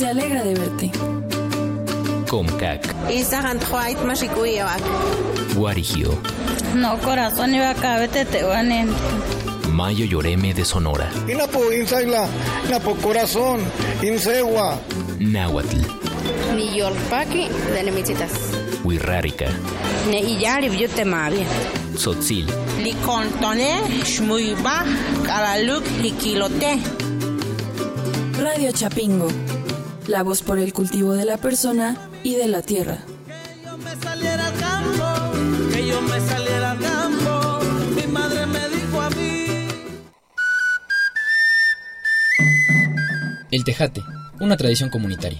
Se alegra de verte. Comcac. Guarigio. No, corazón, iba acá, vete, te van en. Mayo Yoreme de Sonora. Inapo insagla, inapo corazón, insegua. Náhuatl. Ni yolpaki de nemichitas. Huirrárica. Ne iyari biyutemavi. Tzotzil. Licontone, shmuyba, calaluk, jiquilote. Radio Chapingo. La voz por el cultivo de la persona y de la tierra. Que yo me saliera al campo, que yo me saliera al campo. Mi madre me dijo a mí. El tejate, una tradición comunitaria.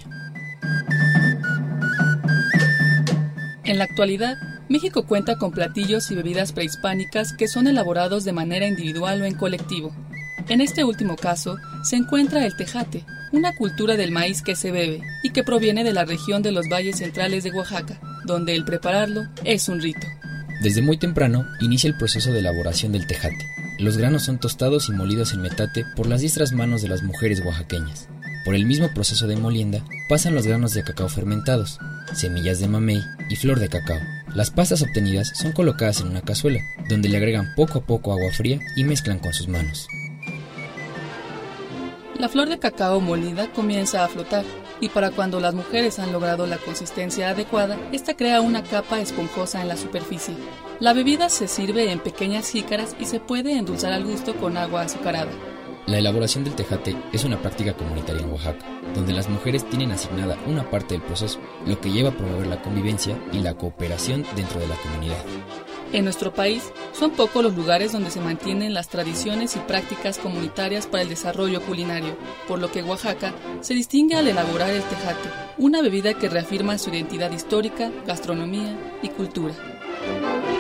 En la actualidad, México cuenta con platillos y bebidas prehispánicas que son elaborados de manera individual o en colectivo. En este último caso, se encuentra el tejate, una cultura del maíz que se bebe y que proviene de la región de los valles centrales de Oaxaca, donde el prepararlo es un rito. Desde muy temprano inicia el proceso de elaboración del tejate. Los granos son tostados y molidos en metate por las diestras manos de las mujeres oaxaqueñas. Por el mismo proceso de molienda pasan los granos de cacao fermentados, semillas de mamey y flor de cacao. Las pastas obtenidas son colocadas en una cazuela, donde le agregan poco a poco agua fría y mezclan con sus manos. La flor de cacao molida comienza a flotar, y para cuando las mujeres han logrado la consistencia adecuada, esta crea una capa esponjosa en la superficie. La bebida se sirve en pequeñas jícaras y se puede endulzar al gusto con agua azucarada. La elaboración del tejate es una práctica comunitaria en Oaxaca, donde las mujeres tienen asignada una parte del proceso, lo que lleva a promover la convivencia y la cooperación dentro de la comunidad. En nuestro país, son pocos los lugares donde se mantienen las tradiciones y prácticas comunitarias para el desarrollo culinario, por lo que Oaxaca se distingue al elaborar el tejate, una bebida que reafirma su identidad histórica, gastronomía y cultura.